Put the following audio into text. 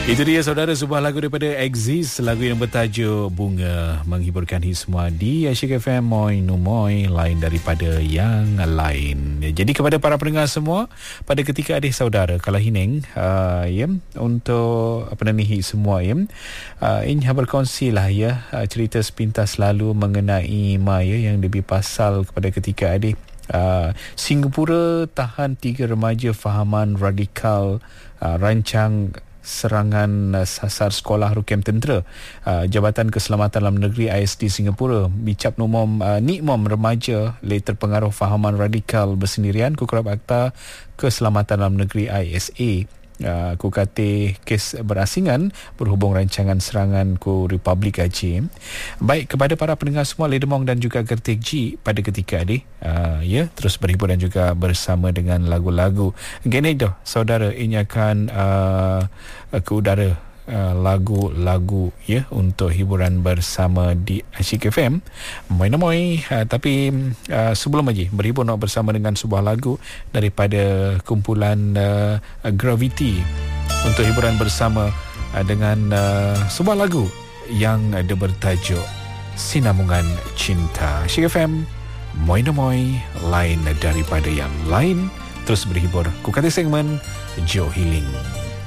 Itu dia saudara, sebuah lagu daripada Exist, lagu yang bertajuk Bunga, menghiburkan hit semua di Asyik FM. Moi Numoy, lain daripada yang lain. Jadi kepada para pendengar semua, pada ketika adik saudara kalau hining untuk hit semua ini berkongsi lah cerita sepintas lalu mengenai Maya yang lebih pasal kepada ketika adik Singapura tahan 3 remaja fahaman radikal rancang serangan sasar sekolah rukem tentera. Jabatan Keselamatan Dalam Negeri ISD Singapura bicap nikmom remaja le terpengaruh fahaman radikal bersendirian ku kerap Akta Keselamatan Dalam Negeri ISA ku kata kes berasingan berhubung rancangan serangan ku Republik Aceh. Baik, kepada para pendengar semua Ledemong dan juga Gertik G pada ketika ni terus berhibur dan juga bersama dengan lagu-lagu gini dah saudara, ini akan ke udara lagu-lagu untuk hiburan bersama di Asyik FM Moi. Tapi sebelum lagi berhibur nak bersama dengan sebuah lagu daripada kumpulan Gravity untuk hiburan bersama dengan sebuah lagu yang ada bertajuk Sinambungan Cinta. Asyik FM Moi, lain daripada yang lain. Terus berhibur ku kata segmen Joe Healing.